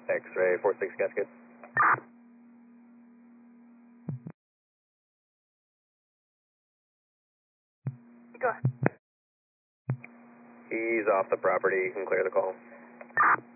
X-ray 46 Cascade. Go ahead. He's off the property. You can clear the call.